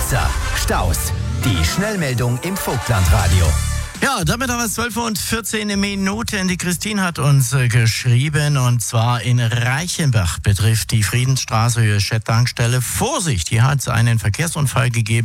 Wasser, Staus. Die Schnellmeldung im Vogtlandradio. Ja, damit haben wir es 12:14. Die Christine hat uns geschrieben, und zwar in Reichenbach betrifft die Friedensstraße Höhe Schett-Tankstelle. Vorsicht, hier hat es einen Verkehrsunfall gegeben.